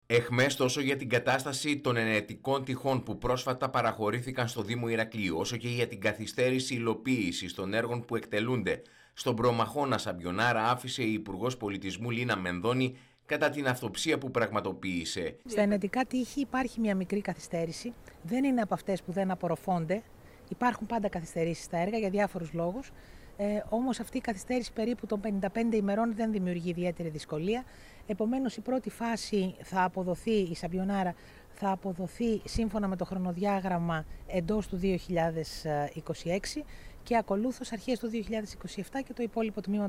Εχμές τόσο για την κατάσταση των ενετικών τυχών που πρόσφατα παραχωρήθηκαν στο Δήμο Ηρακλείου, όσο και για την καθυστέρηση υλοποίησης των έργων που εκτελούνται στον προμαχώνα Σαμπιονάρα, άφησε η Υπουργός Πολιτισμού Λίνα Μενδώνη κατά την αυτοψία που πραγματοποίησε. Στα ενετικά τείχη υπάρχει μια μικρή καθυστέρηση, δεν είναι από αυτές που δεν απορροφώνται. Υπάρχουν πάντα καθυστερήσεις στα έργα για διάφορους λόγους. Όμως αυτή η καθυστέρηση περίπου των 55 ημερών δεν δημιουργεί ιδιαίτερη δυσκολία. Επομένως η πρώτη φάση θα αποδοθεί, η Σαμπιονάρα θα αποδοθεί σύμφωνα με το χρονοδιάγραμμα εντός του 2026 και ακολούθως αρχές του 2027 και το υπόλοιπο τμήμα